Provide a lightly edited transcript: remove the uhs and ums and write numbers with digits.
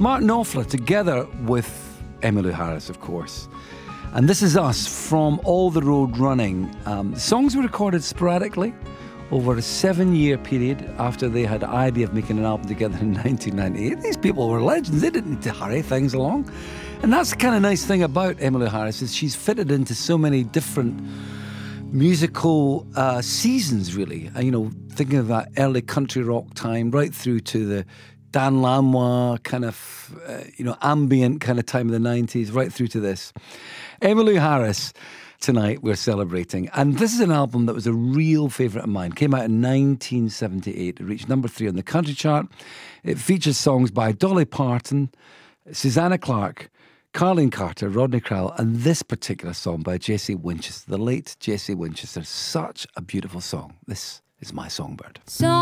Martin Knopfler together with Emmylou Harris, of course. And This Is Us from All the Road Running. The songs were recorded sporadically over a 7-year period after they had the idea of making an album together in 1998. These people were legends. They didn't need to hurry things along. And that's the kind of nice thing about Emmylou Harris is she's fitted into so many different musical seasons, really. Thinking of that early country rock time right through to the Dan Lanois kind of, ambient kind of time of the 90s, right through to this. Emmylou Harris, tonight we're celebrating. And this is an album that was a real favourite of mine. Came out in 1978. It reached number 3 on the country chart. It features songs by Dolly Parton, Susanna Clarke, Carleen Carter, Rodney Crowell, and this particular song by Jesse Winchester, the late Jesse Winchester. Such a beautiful song. This is My Songbird.